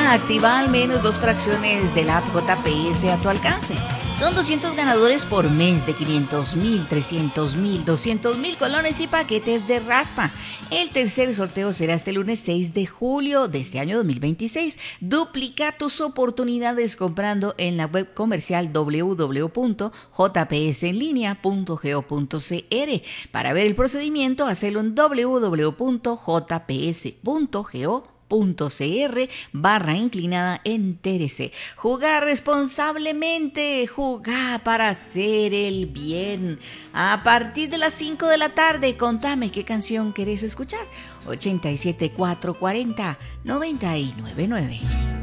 Recuerda, activa al menos 2 fracciones del app JPS a tu alcance. Son 200 ganadores por mes de 500.000, 300.000, 200.000 colones y paquetes de raspa. El tercer sorteo será este lunes 6 de julio de este año 2026. Duplica tus oportunidades comprando en la web comercial www.jpsenlinea.go.cr. Para ver el procedimiento, hacelo en www.jps.go.cr/inclinada-entérese. Jugar responsablemente, jugar para hacer el bien. A partir de las 5 de la tarde, contame qué canción querés escuchar. 87 440 999.